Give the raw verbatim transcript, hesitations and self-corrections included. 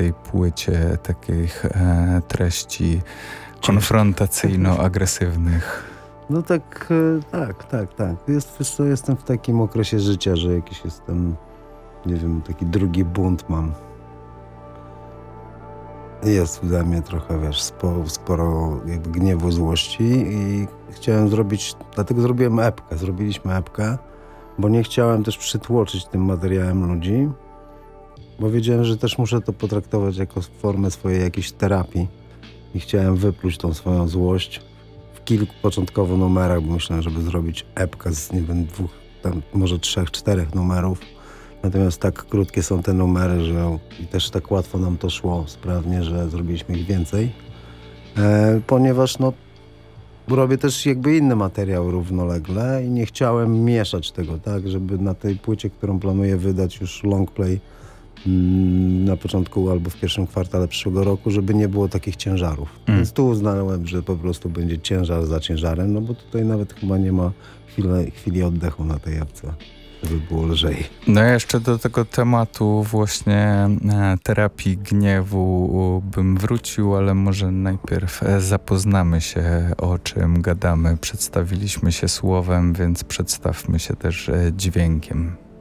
tej płycie takich e, treści konfrontacyjno-agresywnych? No tak, e, tak, tak, tak. Jest, wiesz co, jestem w takim okresie życia, że jakiś jestem, nie wiem, taki drugi bunt mam. Jest we mnie trochę, wiesz, sporo, sporo jakby gniewu, złości i chciałem zrobić, dlatego zrobiłem epkę. Zrobiliśmy epkę, bo nie chciałem też przytłoczyć tym materiałem ludzi, bo wiedziałem, że też muszę to potraktować jako formę swojej jakiejś terapii i chciałem wypluć tą swoją złość w kilku początkowo numerach, bo myślałem, żeby zrobić epkę z, nie wiem, dwóch, tam może trzech, czterech numerów. Natomiast tak krótkie są te numery, że i też tak łatwo nam to szło sprawnie, że zrobiliśmy ich więcej. E, ponieważ no, robię też jakby inny materiał równolegle i nie chciałem mieszać tego, tak, żeby na tej płycie, którą planuję wydać już longplay mm, na początku albo w pierwszym kwartale przyszłego roku, żeby nie było takich ciężarów. Mm. Więc tu uznałem, że po prostu będzie ciężar za ciężarem, no bo tutaj nawet chyba nie ma chwili, chwili oddechu na tej apce, żeby było lżej. No jeszcze do tego tematu właśnie e, terapii gniewu bym wrócił, ale może najpierw e, zapoznamy się, o czym gadamy. Przedstawiliśmy się słowem, więc przedstawmy się też e, dźwiękiem.